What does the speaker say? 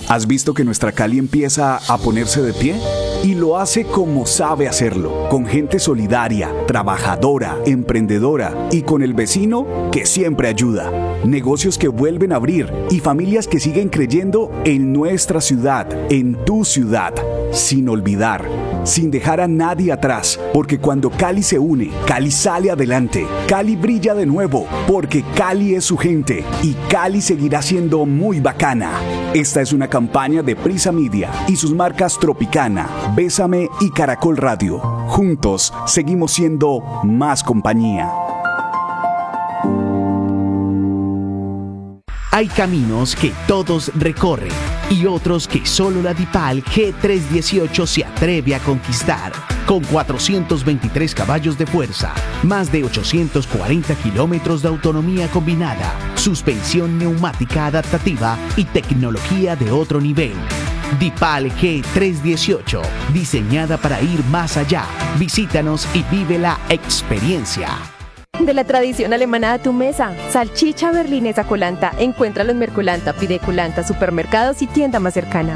¿Has visto que nuestra Cali empieza a ponerse de pie? Y lo hace como sabe hacerlo, con gente solidaria, trabajadora, emprendedora y con el vecino que siempre ayuda. Negocios que vuelven a abrir y familias que siguen creyendo en nuestra ciudad, en tu ciudad, sin olvidar, sin dejar a nadie atrás, porque cuando Cali se une, Cali sale adelante, Cali brilla de nuevo, porque Cali es su gente y Cali seguirá siendo muy bacana. Esta es una campaña de Prisa Media y sus marcas Tropicana, Bésame y Caracol Radio. Juntos seguimos siendo más compañía. Hay caminos que todos recorren y otros que solo la DIPAL G318 se atreve a conquistar. Con 423 caballos de fuerza, más de 840 kilómetros de autonomía combinada, suspensión neumática adaptativa y tecnología de otro nivel. DIPAL G318, diseñada para ir más allá. Visítanos y vive la experiencia. De la tradición alemana a tu mesa, salchicha berlinesa Colanta, encuéntralo en Mercolanta, Pide Colanta, supermercados y tienda más cercana.